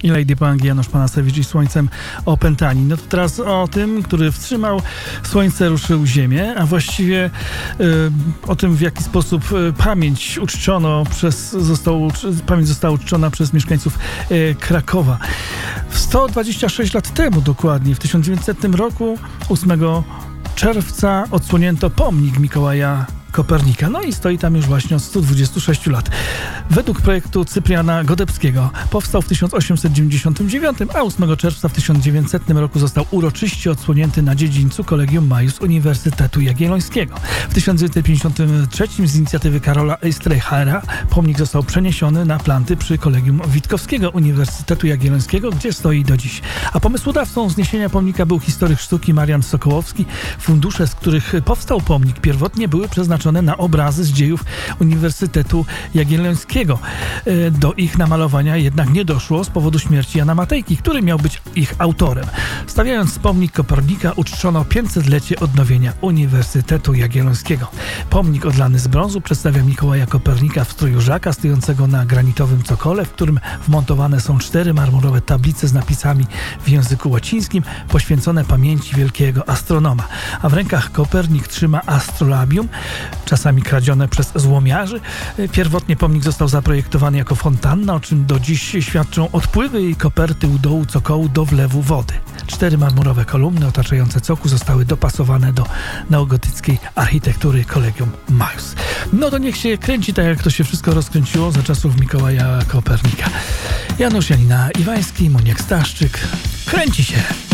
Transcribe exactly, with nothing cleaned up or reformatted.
i Lady Pang, Janusz Panasewicz i Słońcem opętani. No to teraz o tym, który wstrzymał Słońce, ruszył Ziemię, a właściwie y, o tym, w jaki sposób y, pamięć uczczono przez, został, pamięć została uczczona przez mieszkańców y, Krakowa. sto dwadzieścia sześć lat temu dokładnie, w tysiąc dziewięćsetnym roku, ósmego czerwca, odsłonięto pomnik Mikołaja Kopernika. No i stoi tam już właśnie od stu dwudziestu sześciu lat. Według projektu Cypriana Godebskiego powstał w tysiąc osiemset dziewięćdziesiątym dziewiątym, a ósmego czerwca w tysiąc dziewięćsetnym roku został uroczyście odsłonięty na dziedzińcu Collegium Maius Uniwersytetu Jagiellońskiego. W tysiąc dziewięćset pięćdziesiątym trzecim z inicjatywy Karola Streichera pomnik został przeniesiony na planty przy Kolegium Witkowskiego Uniwersytetu Jagiellońskiego, gdzie stoi do dziś. A pomysłodawcą zniesienia pomnika był historyk sztuki Marian Sokołowski. Fundusze, z których powstał pomnik, pierwotnie były przeznaczone na obrazy z dziejów Uniwersytetu Jagiellońskiego. Do ich namalowania jednak nie doszło z powodu śmierci Jana Matejki, który miał być ich autorem. Stawiając pomnik Kopernika, uczczono pięćsetlecie odnowienia Uniwersytetu Jagiellońskiego. Pomnik odlany z brązu przedstawia Mikołaja Kopernika w stroju żaka, stojącego na granitowym cokole, w którym wmontowane są cztery marmurowe tablice z napisami w języku łacińskim poświęcone pamięci wielkiego astronoma. A w rękach Kopernik trzyma astrolabium, czasami kradzione przez złomiarzy. Pierwotnie pomnik został zaprojektowany jako fontanna, o czym do dziś świadczą odpływy i koperty u dołu cokołu do wlewu wody. Cztery marmurowe kolumny otaczające cokół zostały dopasowane do neogotyckiej architektury Collegium Maius. No to niech się kręci tak, jak to się wszystko rozkręciło za czasów Mikołaja Kopernika. Janusz Janina Iwański, Moniek Staszczyk. Kręci się!